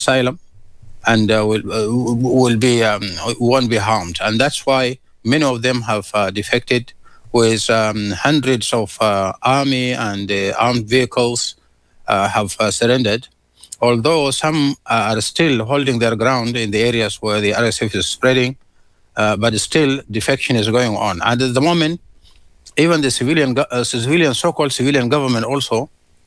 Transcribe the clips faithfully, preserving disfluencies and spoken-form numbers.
asylum and uh, will uh, will be um, won't be harmed, and that's why many of them have uh, defected with um, hundreds of uh, army and uh, armed vehicles uh, have uh, surrendered. Although some are still holding their ground in the areas where the R S F is spreading, uh, but still defection is going on. And at the moment, even the civilian, uh, civilian so-called civilian government also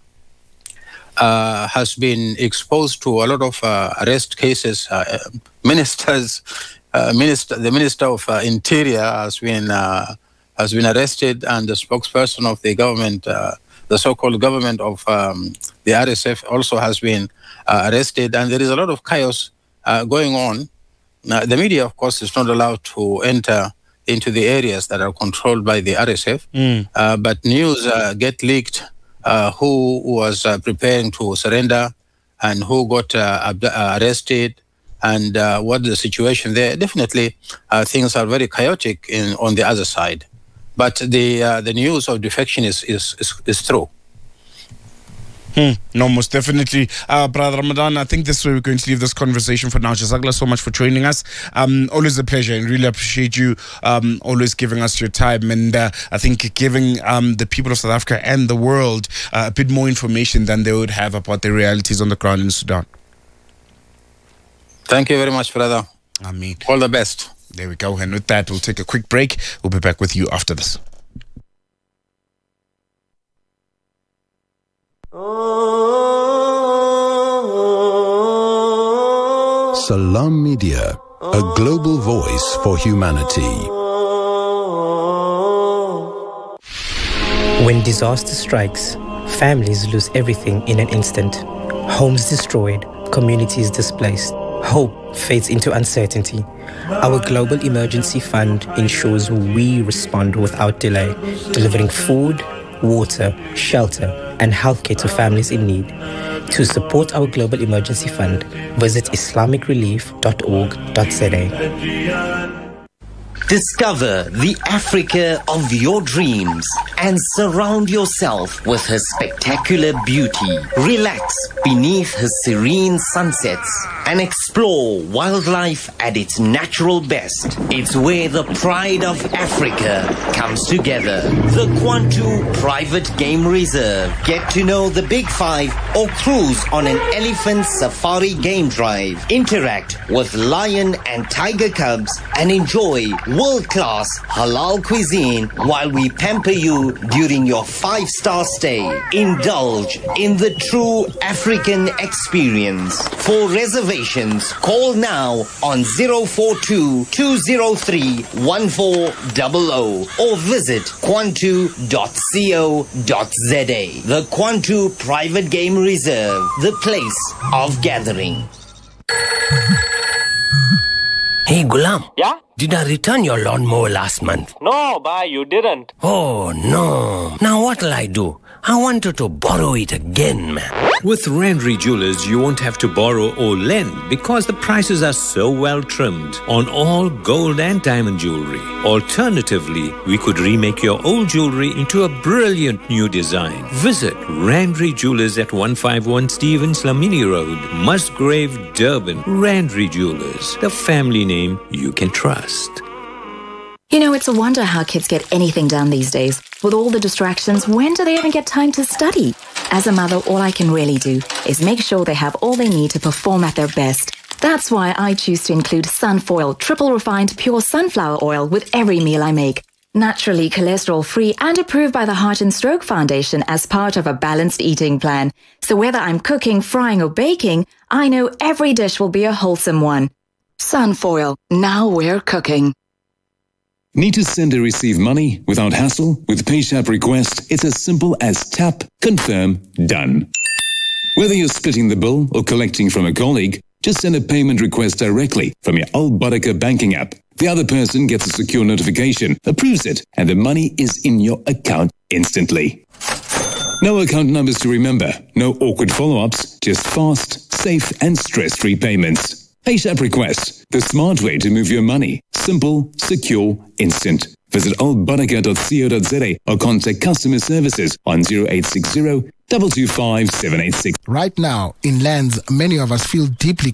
uh, has been exposed to a lot of uh, arrest cases. Uh, ministers, uh, minister, the Minister of uh, Interior has been uh, has been arrested, and the spokesperson of the government, uh, the so-called government of um, the R S F, also has been uh, arrested, and there is a lot of chaos uh, going on. Uh, the media, of course, is not allowed to enter into the areas that are controlled by the R S F, mm. uh, but news uh, get leaked uh, who was uh, preparing to surrender and who got uh, ab- uh, arrested and uh, what the situation there. Definitely, uh, things are very chaotic in, on the other side. But the uh, the news of defection is is, is, is true. Hmm. No, most definitely. Uh, Brother Ramadan, I think this is where we're going to leave this conversation for now. Jazakallah so much for joining us. Um, always a pleasure, and really appreciate you um, always giving us your time. And uh, I think giving um, the people of South Africa and the world uh, a bit more information than they would have about the realities on the ground in Sudan. Thank you very much, brother. I mean, all the best. There we go. And with that, we'll take a quick break. We'll be back with you after this. Salam Media, a global voice for humanity. When disaster strikes, families lose everything in an instant. Homes destroyed, communities displaced. Hope fades into uncertainty. Our Global Emergency Fund ensures we respond without delay, delivering food, water, shelter, and healthcare to families in need. To support our Global Emergency Fund, visit islamic relief dot org dot z a. Discover the Africa of your dreams and surround yourself with her spectacular beauty. Relax beneath her serene sunsets and explore wildlife at its natural best. It's where the pride of Africa comes together. The Kwantu Private Game Reserve. Get to know the Big Five or cruise on an elephant safari game drive. Interact with lion and tiger cubs and enjoy world-class halal cuisine while we pamper you during your five-star stay. Indulge in the true African experience. For reservations, call now on zero four two, two zero three, one four zero zero or visit kwantu dot co dot z a. The Kwantu Private Game Reserve, the place of gathering. Hey, Gulam. Yeah? Did I return your lawnmower last month? No, bhai, you didn't. Oh, no. Now what'll I do? I wanted to borrow it again, man. With Randry Jewelers, you won't have to borrow or lend because the prices are so well trimmed on all gold and diamond jewelry. Alternatively, we could remake your old jewelry into a brilliant new design. Visit Randry Jewelers at one fifty-one Stevens Lamini Road, Musgrave, Durban. Randry Jewelers, the family name you can trust. You know, it's a wonder how kids get anything done these days. With all the distractions, when do they even get time to study? As a mother, all I can really do is make sure they have all they need to perform at their best. That's why I choose to include Sunfoil triple refined pure sunflower oil with every meal I make. Naturally cholesterol-free and approved by the Heart and Stroke Foundation as part of a balanced eating plan. So whether I'm cooking, frying or baking, I know every dish will be a wholesome one. Sunfoil, now we're cooking. Need to send or receive money without hassle? With PayShap Request, it's as simple as tap, confirm, done. Whether you're splitting the bill or collecting from a colleague, just send a payment request directly from your Al Barakah banking app. The other person gets a secure notification, approves it, and the money is in your account instantly. No account numbers to remember, no awkward follow-ups, just fast, safe, and stress-free payments. PayShap Request, the smart way to move your money. Simple, secure, instant. Visit al barakah dot co dot z a or contact customer services on zero eight six zero, two two five seven eight six. Right now, in lands many of us feel deeply